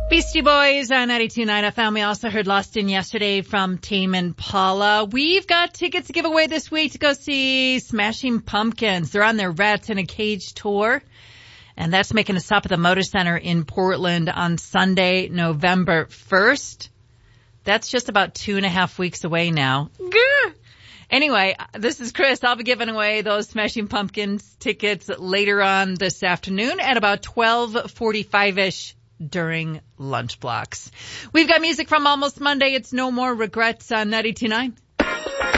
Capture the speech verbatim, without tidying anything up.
Beastie Boys on ninety-two point nine F M. We also heard Lost In yesterday from Tame Impala. We've got tickets to give away this week to go see Smashing Pumpkins. They're on their Rats in a Cage tour, and that's making a stop at the Motor Center in Portland on Sunday, November first. That's just about two and a half weeks away now. Gah! Anyway, this is Chris. I'll be giving away those Smashing Pumpkins tickets later on this afternoon at about twelve forty-five-ish. During lunch blocks. We've got music from Almost Monday. It's No More Regrets on ninety-two point nine.